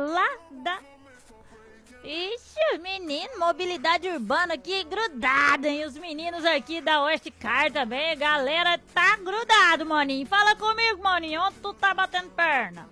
lá da... Ixi, os meninos, mobilidade urbana aqui grudada, hein? Os meninos aqui da Oeste Car também, a galera tá grudado, maninho. Fala comigo, maninho, onde tu tá batendo perna?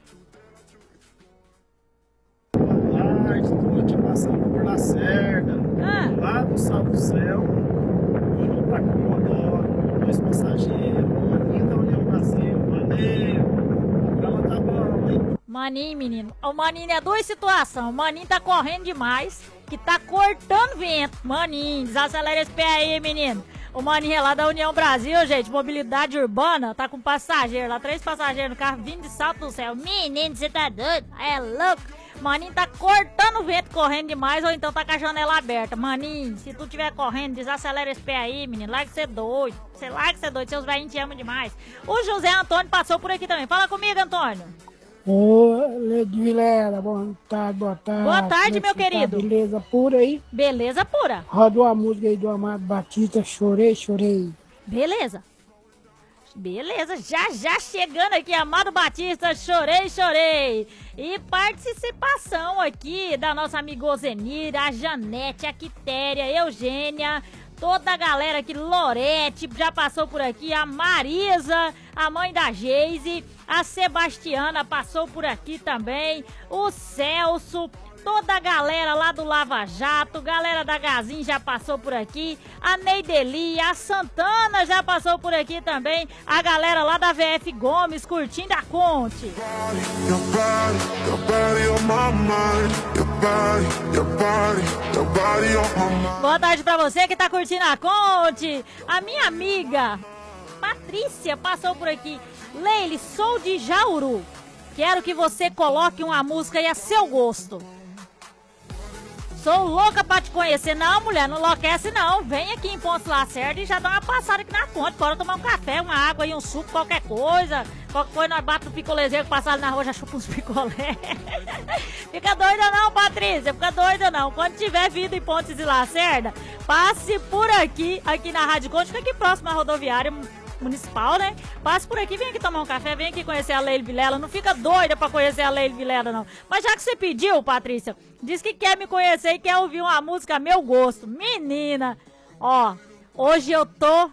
Boa tarde, tô aqui passando por Lacerda, lá do Salto do Céu, indo pra Comodoro, 2 passageiros, maninho da União Brasil, valeu, o programa tá bom, hein? Maninho, menino, o maninho é duas situações, o maninho tá correndo demais, que tá cortando vento, maninho, desacelera esse pé aí, menino. O maninho é lá da União Brasil, gente, mobilidade urbana, tá com passageiro lá, 3 passageiros no carro vindo de Salto do Céu. Menino, você tá doido? É louco? Maninho tá cortando o vento, correndo demais, ou então tá com a janela aberta. Maninho, se tu tiver correndo, desacelera esse pé aí, menino, larga que você é doido. Você larga que você é doido, seus velhinhos te amam demais. O José Antônio passou por aqui também, fala comigo, Antônio. Ô, Ledvilera, boa tarde, boa tarde. Boa tarde, meu querido. Beleza pura aí? Beleza pura. Roda uma música aí do Amado Batista, Chorei, Chorei. Beleza. Beleza, já chegando aqui, Amado Batista, Chorei, Chorei. E participação aqui da nossa amiga Ozenira, a Janete, a Quitéria, a Eugênia, toda a galera aqui, Lorete, já passou por aqui, a Marisa, a mãe da Geise, a Sebastiana passou por aqui também, o Celso, toda a galera lá do Lava Jato, galera da Gazin já passou por aqui, a Neideli, a Santana já passou por aqui também, a galera lá da VF Gomes curtindo a Conte. Boa tarde pra você que tá curtindo a Conte. A minha amiga Patrícia passou por aqui. Leile, sou de Jauru. Quero que você coloque uma música aí a seu gosto. Sou louca pra te conhecer. Não, mulher, não enlouquece não. Vem aqui em Pontes Lacerda e já dá uma passada aqui na Conte. Bora tomar um café, uma água e um suco, qualquer coisa. Qualquer coisa, nós batemos no picolézinho que passar ali na rua, já chupa uns picolé. Fica doida não, Patrícia, fica doida não. Quando tiver vindo em Pontes e Lacerda, passe por aqui, aqui na Rádio Conte, fica aqui próximo à rodoviária municipal, né? Passe por aqui, vem aqui tomar um café, vem aqui conhecer a Leile Vilela. Não fica doida pra conhecer a Leile Vilela, não. Mas já que você pediu, Patrícia, diz que quer me conhecer e quer ouvir uma música a meu gosto. Menina, ó, hoje eu tô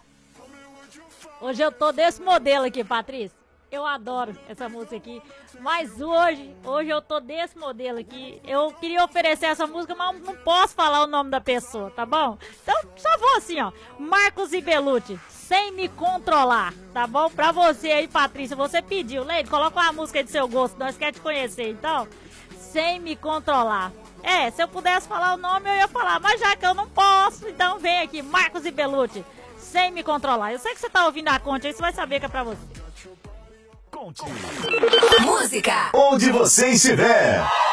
desse modelo aqui, Patrícia. Eu adoro essa música aqui, mas hoje eu tô desse modelo aqui. Eu queria oferecer essa música, mas não posso falar o nome da pessoa, tá bom? Então só vou assim, ó, Marcos e Belucci, Sem Me Controlar, tá bom? Pra você aí, Patrícia, você pediu, Leide, coloca uma música de seu gosto, nós queremos te conhecer, então, Sem Me Controlar. É, se eu pudesse falar o nome eu ia falar, mas já que eu não posso, então vem aqui, Marcos e Belucci, Sem Me Controlar. Eu sei que você tá ouvindo a Conte aí, você vai saber que é pra você. Conte. Música. Onde você estiver.